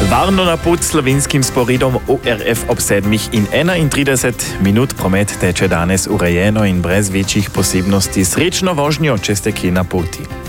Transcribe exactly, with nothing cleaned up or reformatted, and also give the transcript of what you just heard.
Varno na pod slovenskim sporedom O R F ob sedmih in enaintrideset minut promet teče danes urejeno in brez večjih posebnosti. Srečno vožnjo, če ste kje na poti.